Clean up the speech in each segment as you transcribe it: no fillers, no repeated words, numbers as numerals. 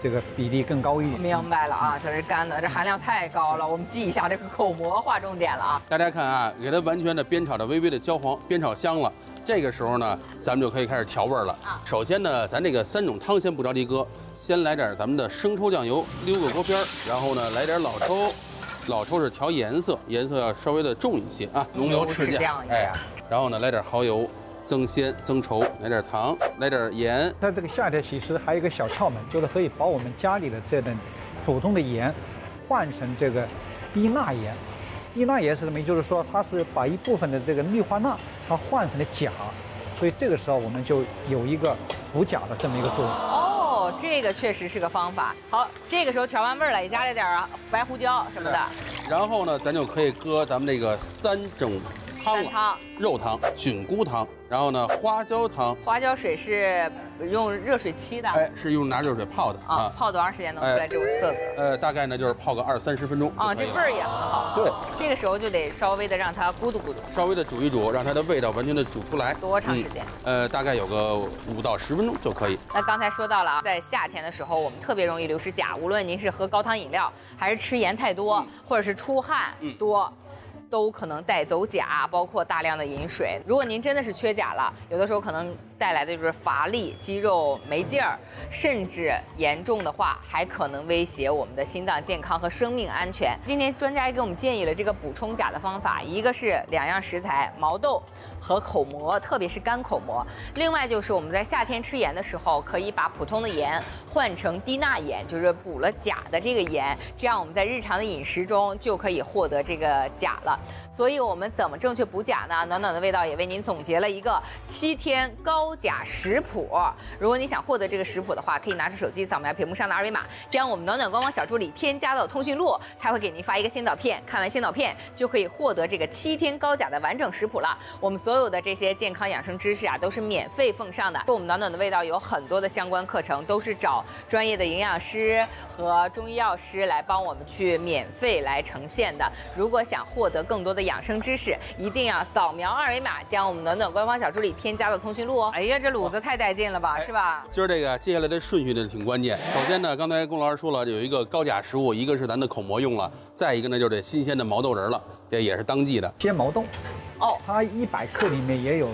这个比例更高一点。 明白了啊，这是干的，这含量太高了，我们记一下这个口蘑划重点了啊。 大家看啊，给它完全的煸炒的微微的焦黄，煸炒香了。这个时候呢，咱们就可以开始调味了。首先呢，咱这个3种汤先不着急搁，先来点咱们的生抽酱油，溜个锅边，然后呢来点老抽，老抽是调颜色，颜色要稍微的重一些啊，浓油赤酱，哎，然后呢来点蚝油。增鲜增稠，来点糖，来点盐。 在这个夏天，其实还有一个小窍门，就是可以把我们家里的这等普通的盐换成这个低钠盐。低钠盐是什么？也就是说，它是把一部分的这个氯化钠它换成了钾，所以这个时候我们就有一个补钾的这么一个作用。 哦，这个确实是个方法。好，这个时候调完味儿了，也加了点白胡椒什么的。 然后呢，咱就可以搁咱们这个3种汤了，肉汤、菌菇汤，然后呢花椒汤。花椒水是用热水沏的， 哎，是用拿热水泡的啊。泡多长时间能出来这种色泽？ 大概呢就是泡个20-30分钟。 啊，这味儿也很好。 对， 这个时候就得稍微的让它咕嘟咕嘟， 稍微的煮一煮，让它的味道完全的煮出来。 多长时间？ 大概有个5到10分钟就可以。 那刚才说到了啊，在夏天的时候，我们特别容易流失钾，无论您是喝高汤饮料，还是吃盐太多，或者是出汗多。都可能带走钾，包括大量的饮水。如果您真的是缺钾了，有的时候可能带来的就是乏力、肌肉没劲儿，甚至严重的话，还可能威胁我们的心脏健康和生命安全。今天专家也给我们建议了这个补充钾的方法，一个是2样食材，毛豆和口蘑，特别是干口蘑。另外就是我们在夏天吃盐的时候，可以把普通的盐换成低钠盐，就是补了钾的这个盐，这样我们在日常的饮食中就可以获得这个钾了。所以我们怎么正确补钾呢？暖暖的味道也为您总结了一个7天高钾食谱。如果你想获得这个食谱的话，可以拿出手机扫描屏幕上的2维码，将我们暖暖官方小助理添加到通讯录，他会给您发一个先导片，看完先导片就可以获得这个7天高钾的完整食谱了。我们所有的这些健康养生知识啊，都是免费奉上的。我们暖暖的味道有很多的相关课程，都是找专业的营养师和中医药师来帮我们去免费来呈现的。如果想获得更多的养生知识，一定要扫描2维码，将我们暖暖官方小助理添加到通讯录哦。哎呀，这卤子太带劲了吧，是吧？ 今儿这个接下来的顺序呢挺关键。首先呢，刚才龚老师说了，有一个高钾食物，一个是咱的口蘑用了，再一个呢就是这新鲜的毛豆仁了，这也是当季的鲜毛豆。 哦， 它100克里面也有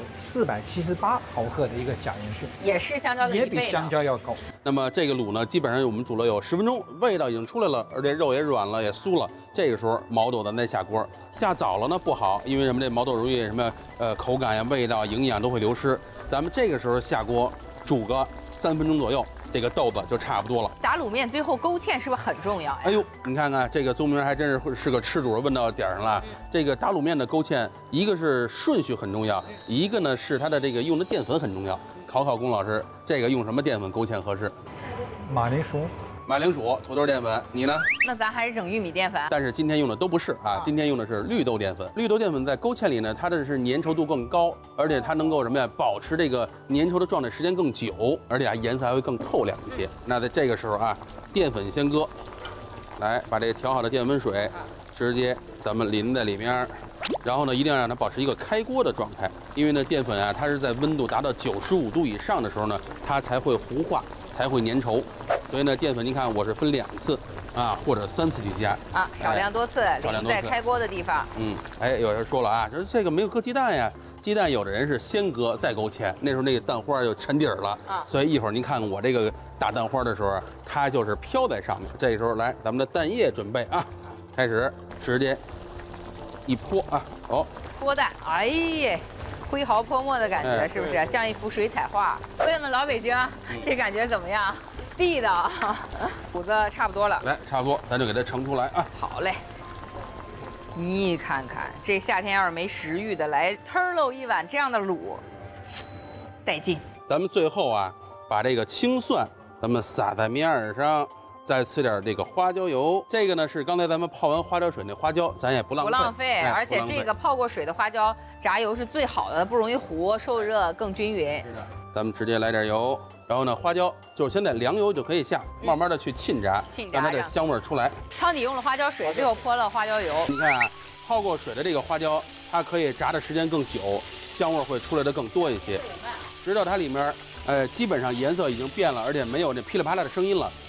478毫克的一个钾元素， 也是香蕉的也比香蕉要高。 那么这个卤呢，基本上我们煮了有10分钟，味道已经出来了，而且肉也软了，也酥了。这个时候毛豆咱再下锅，下早了呢不好，因为什么？这毛豆容易什么口感呀、味道、营养都会流失。咱们这个时候下锅煮个3分钟左右。这个豆子就差不多了。 打卤面最后勾芡是不是很重要呀？ 哎呦，你看看这个宗明还真是个吃主，问到点上了。这个打卤面的勾芡，一个是顺序很重要，一个呢是它的这个用的淀粉很重要。考龚老师，这个用什么淀粉勾芡合适？ 马铃薯。 马铃薯、土豆淀粉，你呢？ 那咱还是整玉米淀粉。 但是今天用的都不是啊，今天用的是绿豆淀粉。绿豆淀粉在勾芡里呢，它的是粘稠度更高，而且它能够什么呀，保持这个粘稠的状态时间更久，而且颜色还会更透亮一些。那在这个时候啊，淀粉先搁，来把这个调好的淀粉水直接咱们淋在里面，然后呢，一定要让它保持一个开锅的状态，因为呢，淀粉啊，它是在温度达到95度以上的时候呢，它才会糊化，才会粘稠。所以呢，淀粉您看我是分2次啊，或者3次去加啊，少量多次，淋在开锅的地方。 哎，有人说了啊，说这个没有搁鸡蛋呀，鸡蛋有的人是先搁再勾芡，那时候那个蛋花就沉底儿了啊，所以一会儿您看我这个打蛋花的时候，它就是飘在上面。这个时候来，咱们的蛋液准备啊，开始直接一泼啊，哦， 泼蛋，哎呀。挥毫泼墨的感觉是不是像一幅水彩画？朋友们，老北京，这感觉怎么样？地道，卤子差不多了， 来，差不多，咱就给它盛出来啊。 好嘞，你看看，这夏天要是没食欲的，来腾喽一碗这样的卤，带劲。 咱们最后啊，把这个青蒜咱们撒在面上。再吃点这个花椒油，这个呢是刚才咱们泡完花椒水那花椒，咱也不浪费， 而且这个泡过水的花椒炸油是最好的，不容易糊，受热更均匀。 是的，咱们直接来点油，然后呢花椒就是现在凉油就可以下，慢慢的去沁炸，让它这香味出来。 汤底用了花椒水，最后泼了花椒油。 你看啊，泡过水的这个花椒，它可以炸的时间更久，香味会出来的更多一些，直到它里面基本上颜色已经变了，而且没有那噼里啪啦的声音了。